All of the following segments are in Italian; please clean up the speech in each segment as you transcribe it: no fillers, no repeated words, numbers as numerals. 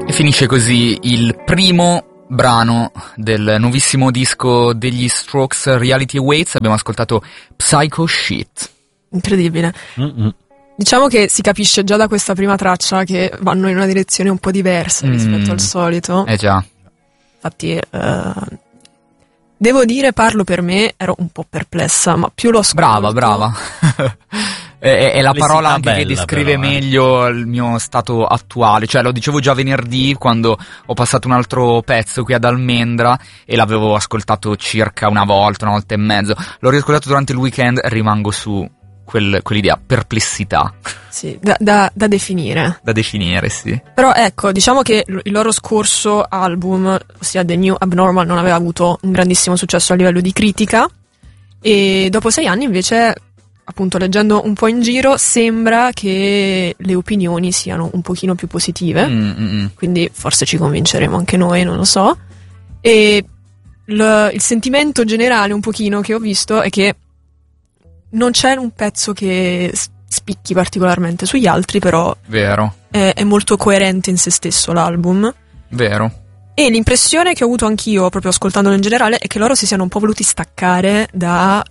E finisce così il primo brano del nuovissimo disco degli Strokes, Reality Awaits. Abbiamo ascoltato Psycho Shit. Incredibile. Diciamo che si capisce già da questa prima traccia che vanno in una direzione un po' diversa rispetto al solito. Già. Infatti, devo dire, parlo per me, ero un po' perplessa, ma più lo ascolto... Brava. È la parola anche che descrive però, meglio il mio stato attuale. Cioè, lo dicevo già venerdì quando ho passato un altro pezzo qui ad Almendra e l'avevo ascoltato circa una volta e mezzo. L'ho riascoltato durante il weekend e rimango su quell'idea, perplessità. Sì, da definire. Da definire, sì. Però ecco, diciamo che il loro scorso album, ossia The New Abnormal, non aveva avuto un grandissimo successo a livello di critica, e dopo 6 anni invece, appunto leggendo un po' in giro, sembra che le opinioni siano un pochino più positive, quindi forse ci convinceremo anche noi, non lo so. E il sentimento generale un pochino che ho visto è che non c'è un pezzo che spicchi particolarmente sugli altri, però Vero. È molto coerente in se stesso l'album. Vero. E l'impressione che ho avuto anch'io, proprio ascoltandolo in generale, è che loro si siano un po' voluti staccare da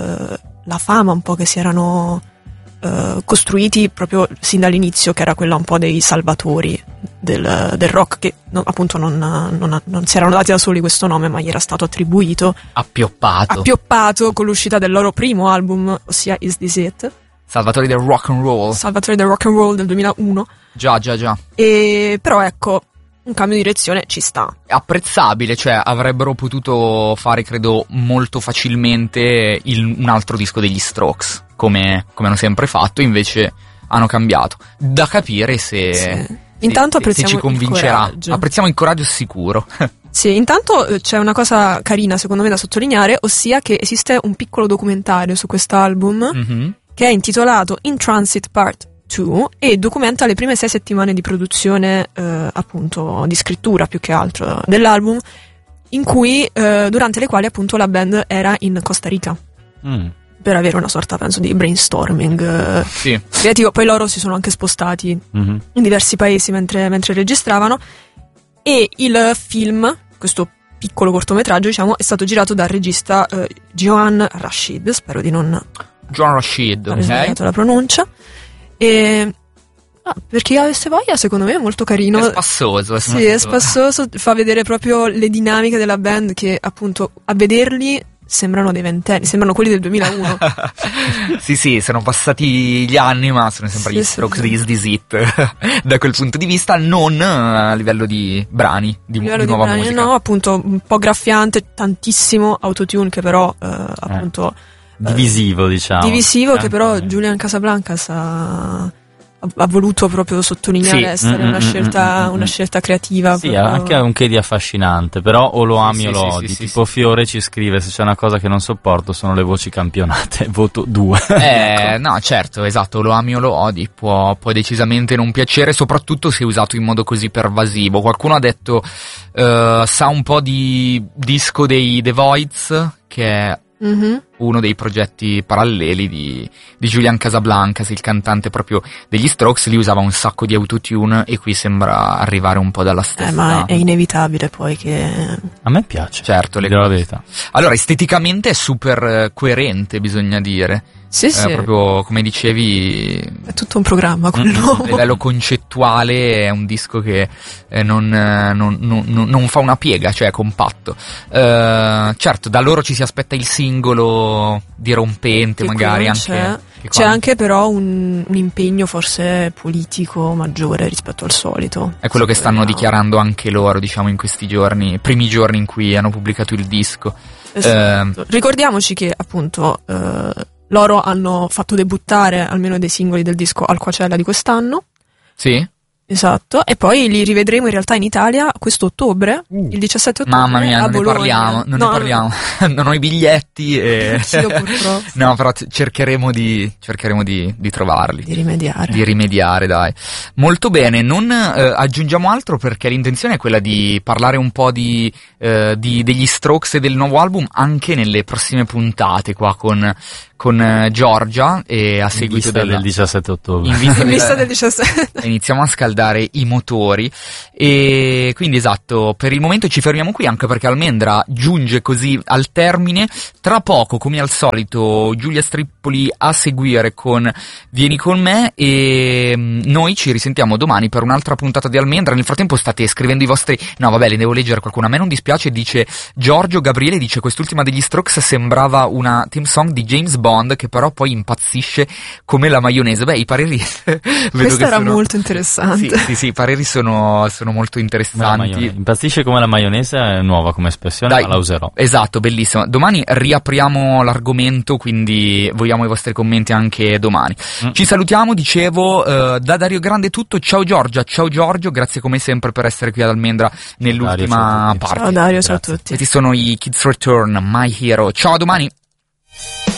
la fama un po' che si erano costruiti proprio sin dall'inizio, che era quella un po' dei salvatori del rock, che appunto non si erano dati da soli questo nome, ma gli era stato attribuito, appioppato con l'uscita del loro primo album, ossia Is This It? Salvatori del rock and roll del 2001. Già. E però ecco, un cambio di direzione ci sta. Apprezzabile, cioè avrebbero potuto fare, credo, molto facilmente un altro disco degli Strokes, come hanno sempre fatto, invece hanno cambiato. Da capire se... Sì. Intanto apprezziamo se ci convincerà. il coraggio. Apprezziamo il coraggio sicuro. Sì, intanto c'è una cosa carina secondo me da sottolineare, ossia che esiste un piccolo documentario su quest'album che è intitolato In Transit Part 2 e documenta le prime 6 settimane di produzione, appunto di scrittura più che altro dell'album, in cui durante le quali appunto la band era in Costa Rica per avere una sorta, penso, di brainstorming creativo. Poi loro si sono anche spostati in diversi paesi mentre registravano, e il film, questo piccolo cortometraggio diciamo, è stato girato dal regista Joan Rashid, spero di non Joan Rashid, aver sbagliato la pronuncia. E per chi avesse voglia, secondo me è molto carino. È spassoso. Sì, è spassoso, fa vedere proprio le dinamiche della band, che appunto a vederli sembrano dei ventenni, sembrano quelli del 2001. Sì, sono passati gli anni, ma sono sempre gli Strokes di Is This It. Da quel punto di vista, non a livello di brani, di nuova musica. No, appunto un po' graffiante, tantissimo autotune, che però appunto divisivo, diciamo. Divisivo, che però Julian Casablancas ha voluto proprio sottolineare essere una scelta creativa. Sì, proprio. anche un che di affascinante, però o lo ami o lo odi. Tipo Fiore ci scrive: se c'è una cosa che non sopporto sono le voci campionate, voto 2. No, certo, esatto, lo ami o lo odi, può decisamente non piacere, soprattutto se usato in modo così pervasivo. Qualcuno ha detto sa un po' di disco dei The Voids, che è uno dei progetti paralleli di Julian Casablancas, il cantante proprio degli Strokes. Lì usava un sacco di autotune e qui sembra arrivare un po' dalla stessa. Ma è inevitabile poi che... A me piace, certo, dirò la verità. Allora, esteticamente è super coerente, bisogna dire. Sì. Proprio come dicevi, è tutto un programma quello. A livello concettuale è un disco che non fa una piega, cioè è compatto. Certo, da loro ci si aspetta il singolo dirompente, che magari anche. C'è anche però un impegno forse politico maggiore rispetto al solito. È quello che stanno dichiarando anche loro, diciamo, in questi giorni, primi giorni in cui hanno pubblicato il disco. Esatto. Ricordiamoci che appunto loro hanno fatto debuttare almeno dei singoli del disco al Coachella di quest'anno. Sì. Esatto, e poi li rivedremo in realtà in Italia questo ottobre, il 17 ottobre. Mamma mia, non ne parliamo. Non ho i biglietti e... Io purtroppo. No, però cercheremo di trovarli. Di rimediare, dai. Molto bene, non aggiungiamo altro, perché l'intenzione è quella di parlare un po' degli Strokes e del nuovo album anche nelle prossime puntate qua con Giorgia, e a seguito del 17 ottobre. In vista del 17. Iniziamo a scaldare riscaldare i motori. E quindi esatto, per il momento ci fermiamo qui, anche perché Almendra giunge così al termine. Tra poco, come al solito, Giulia Strippoli a seguire con Vieni con me, e noi ci risentiamo domani per un'altra puntata di Almendra. Nel frattempo state scrivendo i vostri... No vabbè, ne devo leggere qualcuno. A me non dispiace, dice Giorgio Gabriele, dice quest'ultima degli Strokes sembrava una team song di James Bond, che però poi impazzisce come la maionese. Beh, i pareri questo era molto interessante. Sì, i pareri sono molto interessanti. Impazzisce come la maionese è nuova come espressione. Dai, ma la userò. Esatto, bellissimo. Domani riapriamo l'argomento, quindi vogliamo i vostri commenti anche domani. Ci salutiamo, dicevo, da Dario Grande è tutto. Ciao Giorgia, ciao Giorgio, grazie come sempre per essere qui ad Almendra nell'ultima parte. Ciao Dario, ciao a tutti. Questi sono i Kids Return, My Hero. Ciao, a domani.